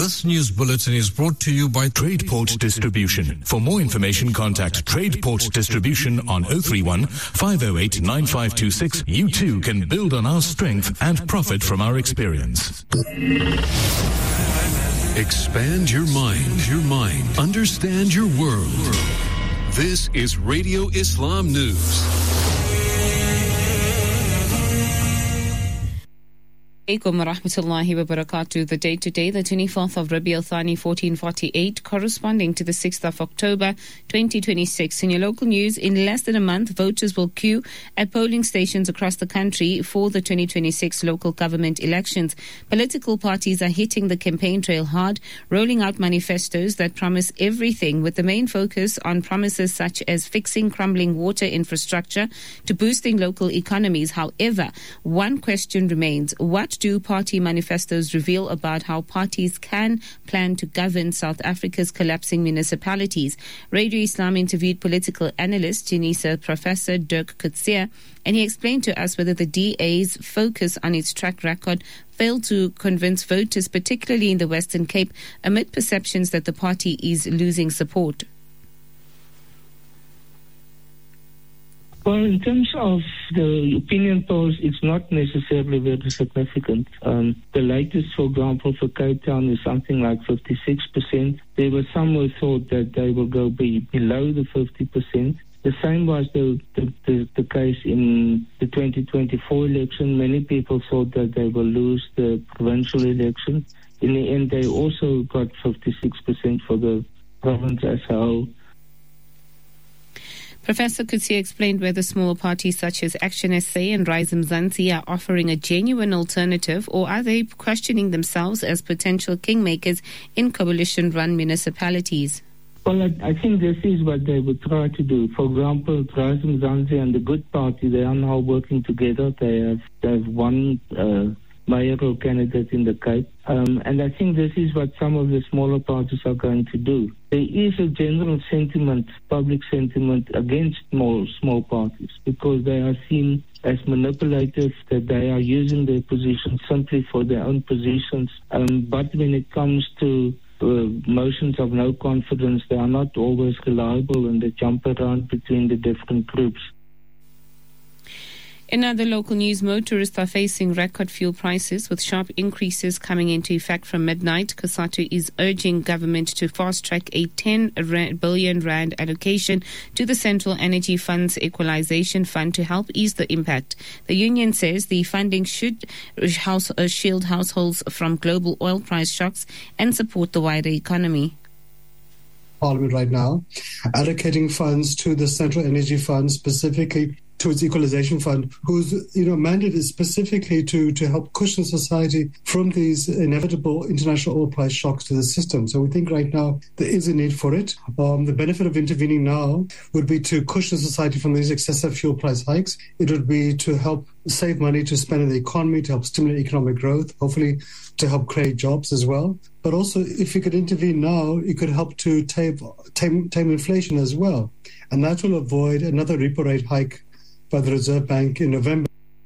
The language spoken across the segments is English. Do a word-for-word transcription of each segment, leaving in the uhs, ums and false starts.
This news bulletin is brought to you by TradePort Distribution. For more information, contact TradePort Distribution on oh three one, five oh eight, nine five two six. You too can build on our strength and profit from our experience. Expand your mind, your mind. Understand your world. This is Radio Islam News. Alaikum wa rahmatullahi wa barakatuh. The date today, the twenty-fourth of Rabi al-Thani fourteen forty-eight, corresponding to the sixth of October twenty twenty-six. In your local news, in less than a month, voters will queue at polling stations across the country for the twenty twenty-six local government elections. Political parties are hitting the campaign trail hard, rolling out manifestos that promise everything, with the main focus on promises such as fixing crumbling water infrastructure to boosting local economies. However, one question remains: what do party manifestos reveal about how parties can plan to govern South Africa's collapsing municipalities? Radio Islam interviewed political analyst, Unisa Professor Dirk Coetzee, and he explained to us whether the D A's focus on its track record failed to convince voters, particularly in the Western Cape, amid perceptions that the party is losing support. Well, in terms of the opinion polls, it's not necessarily very significant. Um, the latest, for example, for Cape Town is something like fifty-six percent. There were some who thought that they will go be below the fifty percent. The same was the, the, the, the case in the twenty twenty-four election. Many people thought that they will lose the provincial election. In the end, they also got fifty-six percent for the province as a whole. Professor Coetzee explained whether small parties such as Action S A and Rise Mzansi are offering a genuine alternative, or are they questioning themselves as potential kingmakers in coalition-run municipalities? Well, I, I think this is what they would try to do. For example, Rise Mzansi and the Good Party, they are now working together. They have, they have one uh, mayoral candidate in the Cape. Um, and I think this is what some of the smaller parties are going to do. There is a general sentiment, public sentiment, against small, small parties because they are seen as manipulative, that they are using their positions simply for their own positions. Um, but when it comes to uh, motions of no confidence, they are not always reliable and they jump around between the different groups. In other local news, motorists are facing record fuel prices with sharp increases coming into effect from midnight. COSATU is urging government to fast-track a ten billion rand allocation to the Central Energy Fund's Equalization Fund to help ease the impact. The union says the funding should house, uh, shield households from global oil price shocks and support the wider economy. Parliament right now, allocating funds to the Central Energy Fund, specifically to its Equalization Fund, whose you know mandate is specifically to, to help cushion society from these inevitable international oil price shocks to the system. So we think right now there is a need for it. Um, the benefit of intervening now would be to cushion society from these excessive fuel price hikes. It would be to help save money to spend in the economy, to help stimulate economic growth, hopefully to help create jobs as well. But also, if you could intervene now, it could help to tame, tame, tame inflation as well. And that will avoid another repo rate hike by the Reserve Bank in November.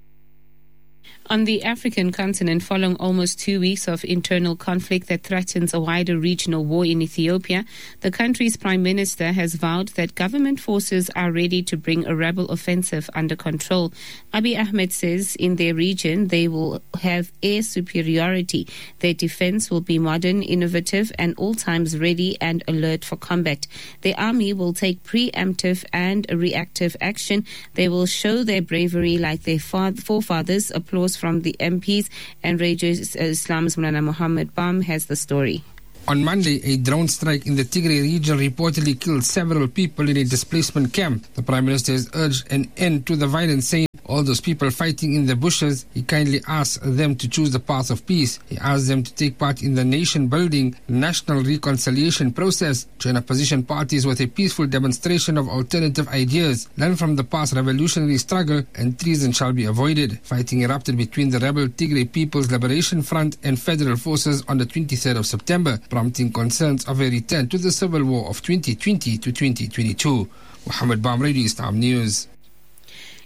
On the African continent, following almost two weeks of internal conflict that threatens a wider regional war in Ethiopia, the country's prime minister has vowed that government forces are ready to bring a rebel offensive under control. Abiy Ahmed says in their region they will have air superiority. Their defense will be modern, innovative, and all times ready and alert for combat. The army will take preemptive and reactive action. They will show their bravery like their forefathers. Applause from the M Ps, and Radio Islam's Mulana Muhammad Bam has the story. On Monday, a drone strike in the Tigray region reportedly killed several people in a displacement camp. The Prime Minister has urged an end to the violence, saying all those people fighting in the bushes, he kindly asks them to choose the path of peace. He asks them to take part in the nation-building, national reconciliation process, join opposition parties with a peaceful demonstration of alternative ideas, learn from the past revolutionary struggle, and treason shall be avoided. Fighting erupted between the rebel Tigray People's Liberation Front and federal forces on the twenty-third of September, prompting concerns of a return to the civil war of twenty twenty to twenty twenty-two. Muhammad Bam, Radio Islam News.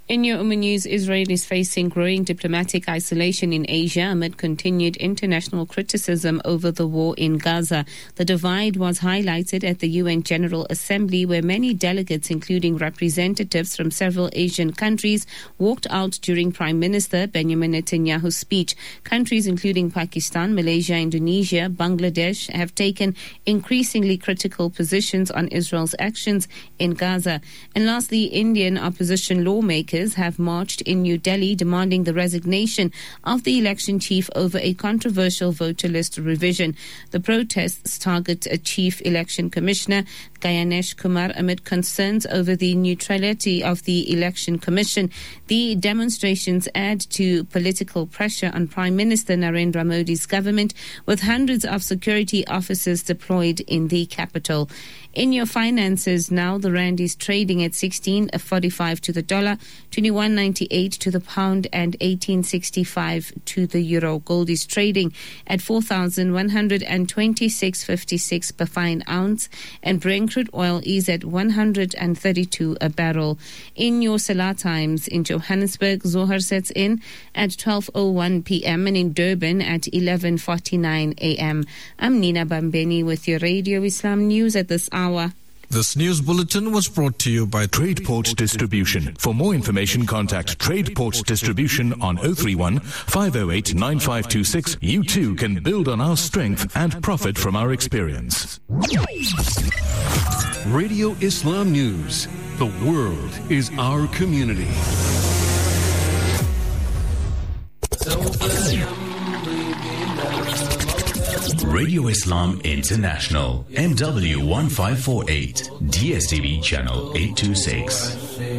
In your Umm News, Israel is facing growing diplomatic isolation in Asia amid continued international criticism over the war in Gaza. The divide was highlighted at the U N General Assembly, where many delegates, including representatives from several Asian countries, walked out during Prime Minister Benjamin Netanyahu's speech. Countries including Pakistan, Malaysia, Indonesia, Bangladesh have taken increasingly critical positions on Israel's actions in Gaza. And lastly, Indian opposition lawmakers have marched in New Delhi demanding the resignation of the election chief over a controversial voter list revision. The protests target a chief election commissioner, Gayanesh Kumar, amid concerns over the neutrality of the election commission. The demonstrations add to political pressure on Prime Minister Narendra Modi's government, with hundreds of security officers deployed in the capital. In your finances now, the rand is trading at sixteen forty-five to the dollar, twenty-one ninety-eight to the pound, and eighteen sixty-five to the euro. Gold is trading at four thousand one hundred twenty-six fifty-six per fine ounce, and Brent crude oil is at one hundred thirty-two a barrel. In your Salah times, in Johannesburg, Zohar sets in at twelve oh one p.m. and in Durban at eleven forty-nine a.m. I'm Nina Bambeni with your Radio Islam News at this hour. This news bulletin was brought to you by TradePort Distribution. For more information, contact TradePort Distribution on oh three one, five oh eight, nine five two six. You too can build on our strength and profit from our experience. Radio Islam News. The world is our community. Radio Islam International, M W one five four eight, D S T V channel eight two six.